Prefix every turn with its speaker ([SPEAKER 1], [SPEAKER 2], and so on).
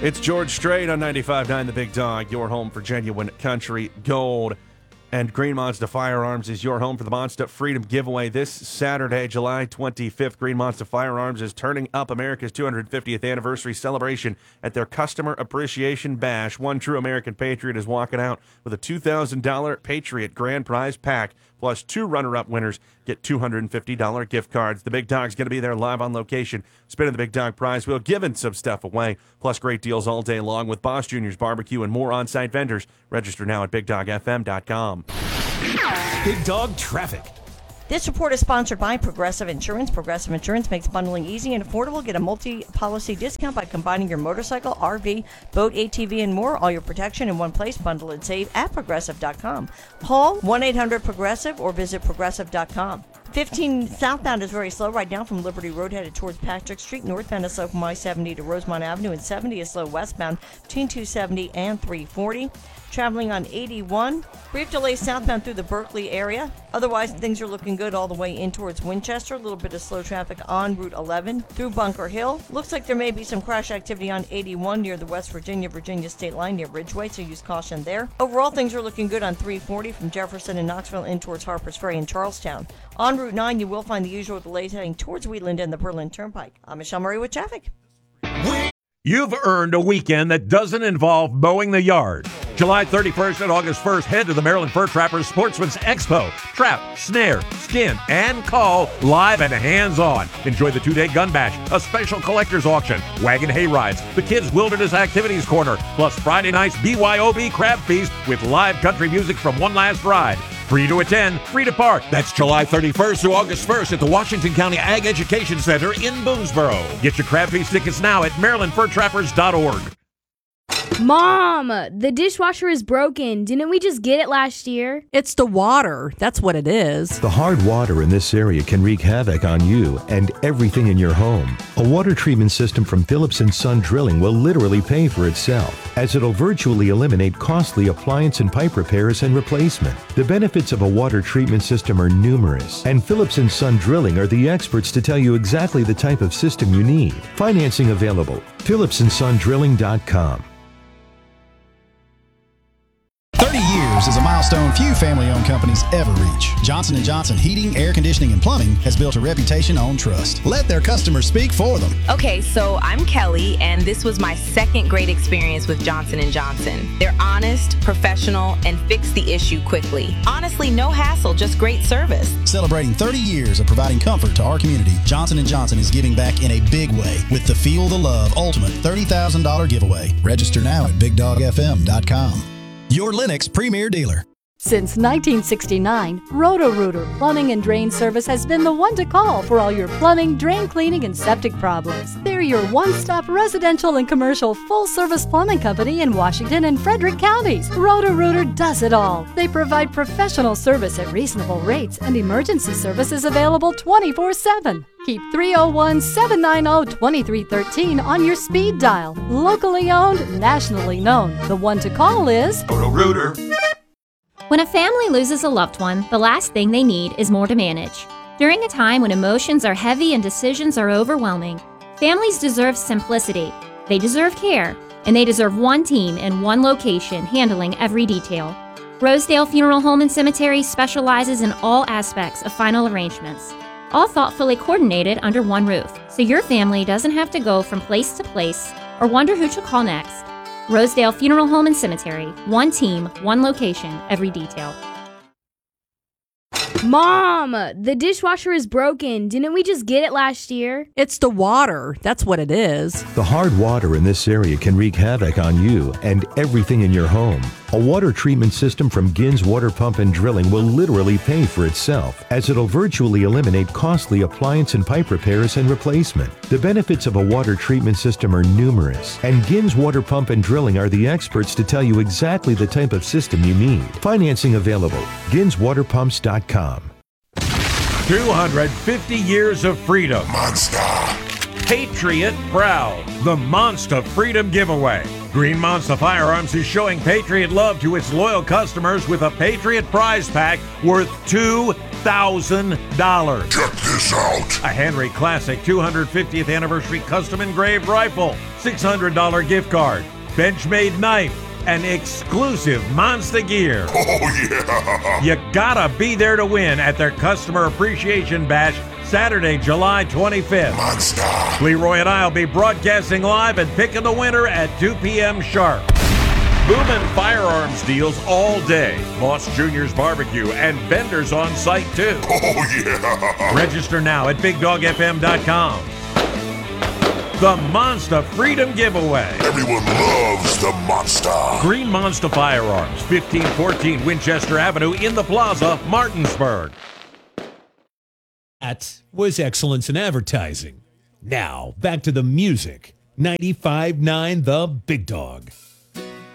[SPEAKER 1] It's George Strait on 95.9 The Big Dog, your home for genuine country gold. And Green Monster Firearms is your home for the Monster Freedom Giveaway this Saturday, July 25th. Green Monster Firearms is turning up America's 250th anniversary celebration at their Customer Appreciation Bash. One true American patriot is walking out with a $2,000 Patriot Grand Prize pack, plus two runner-up winners get $250 gift cards. The Big Dog's going to be there live on location, spinning the Big Dog prize wheel, giving some stuff away, plus great deals all day long with Boss Jr.'s Barbecue and more on-site vendors. Register now at BigDogFM.com.
[SPEAKER 2] Big Dog Traffic.
[SPEAKER 3] This report is sponsored by Progressive Insurance. Progressive Insurance makes bundling easy and affordable. Get a multi-policy discount by combining your motorcycle, RV, boat, ATV, and more. All your protection in one place. Bundle and save at Progressive.com. Call 1-800-PROGRESSIVE or visit Progressive.com. 15 southbound is very slow right now from Liberty Road headed towards Patrick Street. Northbound is slow from I-70 to Rosemont Avenue, and 70 is slow westbound between 270 and 340. Traveling on 81. Brief delay southbound through the Berkeley area. Otherwise, things are looking good all the way in towards Winchester. A little bit of slow traffic on Route 11 through Bunker Hill. Looks like there may be some crash activity on 81 near the West Virginia state line near Ridgeway, so use caution there. Overall, things are looking good on 340 from Jefferson and Knoxville in towards Harpers Ferry and Charlestown. On Route 9, you will find the usual delays heading towards Wheatland and the Berlin Turnpike. I'm Michelle Murray with traffic.
[SPEAKER 4] You've earned a weekend that doesn't involve mowing the yard. July 31st and August 1st, head to the Maryland Fur Trappers Sportsman's Expo. Trap, snare, skin, and call live and hands-on. Enjoy the two-day gun bash, a special collector's auction, wagon hay rides, the Kids Wilderness Activities Corner, plus Friday night's BYOB Crab Feast with live country music from One Last Ride. Free to attend, free to park. That's July 31st through August 1st at the Washington County Ag Education Center in Boonesboro. Get your Crab Feast tickets now at MarylandFurTrappers.org.
[SPEAKER 5] Mom, the dishwasher is broken. Didn't we just get it last year?
[SPEAKER 6] It's the water. That's what it is.
[SPEAKER 7] The hard water in this area can wreak havoc on you and everything in your home. A water treatment system from Phillips & Son Drilling will literally pay for itself, as it'll virtually eliminate costly appliance and pipe repairs and replacement. The benefits of a water treatment system are numerous, and Phillips & Son Drilling are the experts to tell you exactly the type of system you need. Financing available. PhillipsandSonDrilling.com.
[SPEAKER 8] 30 years is a milestone few family-owned companies ever reach. Johnson & Johnson Heating, Air Conditioning, and Plumbing has built a reputation on trust. Let their customers speak for them.
[SPEAKER 9] Okay, so I'm Kelly, and this was my second great experience with Johnson & Johnson. They're honest, professional, and fix the issue quickly. Honestly, no hassle, just great service.
[SPEAKER 8] Celebrating 30 years of providing comfort to our community, Johnson & Johnson is giving back in a big way with the Feel the Love Ultimate $30,000 giveaway. Register now at BigDogFM.com. Your Lennox premier dealer.
[SPEAKER 10] Since 1969, Roto-Rooter Plumbing and Drain Service has been the one to call for all your plumbing, drain cleaning, and septic problems. They're your one-stop residential and commercial full-service plumbing company in Washington and Frederick counties. Roto-Rooter does it all. They provide professional service at reasonable rates, and emergency service is available 24/7. Keep 301-790-2313 on your speed dial. Locally owned, nationally known. The one to call is
[SPEAKER 4] Roto-Rooter.
[SPEAKER 11] When a family loses a loved one, the last thing they need is more to manage. During a time when emotions are heavy and decisions are overwhelming, families deserve simplicity. They deserve care, and they deserve one team in one location handling every detail. Rosedale Funeral Home and Cemetery specializes in all aspects of final arrangements, all thoughtfully coordinated under one roof, so your family doesn't have to go from place to place or wonder who to call next. Rosedale Funeral Home and Cemetery. One team, one location, every detail.
[SPEAKER 5] Mom, the dishwasher is broken. Didn't we just get it last year?
[SPEAKER 6] It's the water. That's what it is.
[SPEAKER 7] The hard water in this area can wreak havoc on you and everything in your home. A water treatment system from Gins Water Pump and Drilling will literally pay for itself, as it'll virtually eliminate costly appliance and pipe repairs and replacement. The benefits of a water treatment system are numerous, and Gins Water Pump and Drilling are the experts to tell you exactly the type of system you need. Financing available. GinsWaterPumps.com.
[SPEAKER 4] 250 years of freedom.
[SPEAKER 12] Monster.
[SPEAKER 4] Patriot proud. The Monster Freedom Giveaway. Green Monster Firearms is showing Patriot love to its loyal customers with a Patriot prize pack worth $2,000. $1,000.
[SPEAKER 12] Check this out.
[SPEAKER 4] A Henry Classic 250th Anniversary Custom Engraved Rifle, $600 gift card, Benchmade knife, and exclusive Monster gear.
[SPEAKER 12] Oh, yeah.
[SPEAKER 4] You gotta be there to win at their Customer Appreciation Bash, Saturday, July 25th.
[SPEAKER 12] Monster.
[SPEAKER 4] Leroy and I will be broadcasting live and picking the winner at 2 p.m. sharp. Boomin' firearms deals all day. Moss Jr.'s Barbecue and vendors on site too.
[SPEAKER 12] Oh, yeah.
[SPEAKER 4] Register now at BigDogFM.com. The Monster Freedom Giveaway.
[SPEAKER 12] Everyone loves the Monster.
[SPEAKER 4] Green Monster Firearms, 1514 Winchester Avenue in the Plaza, Martinsburg.
[SPEAKER 2] That was excellence in advertising. Now, back to the music. 95.9 The Big Dog.